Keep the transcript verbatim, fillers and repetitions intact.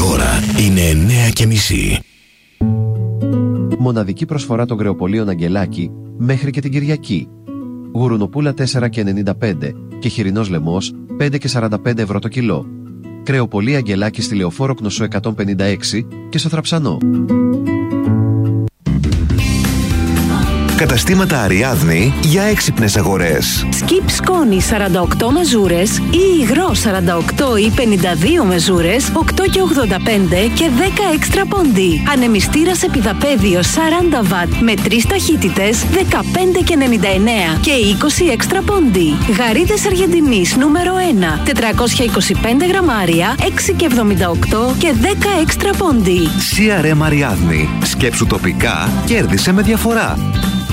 ώρα είναι εννέα και μισή. Μοναδική προσφορά των κρεοπολίων Αγγελάκη μέχρι και την Κυριακή. Γουρουνοπούλα τέσσερα και ενενήντα πέντε και χοιρινός λαιμός πέντε και σαράντα πέντε ευρώ το κιλό. Κρεοπολία Αγγελάκη στη Λεωφόρο Κνωσού εκατόν πενήντα έξι και στο Θραψανό. Καταστήματα Αριάδνη για έξυπνες αγορές. Σκιπ σκόνη σαράντα οκτώ μεζούρες ή υγρό σαράντα οκτώ ή πενήντα δύο μεζούρες, οκτώ και ογδόντα πέντε και δέκα έξτρα πόντι. Ανεμιστήρας επιδαπέδιο σαράντα βατ με τρεις ταχύτητες, δεκαπέντε και ενενήντα εννέα και είκοσι έξτρα πόντι. Γαρίδες Αργεντινής νούμερο ένα, τετρακόσια είκοσι πέντε γραμμάρια, έξι και εβδομήντα οκτώ και δέκα έξτρα πόντι. σι αρ εμ Αριάδνη. Σκέψου τοπικά, κέρδισε με διαφορά.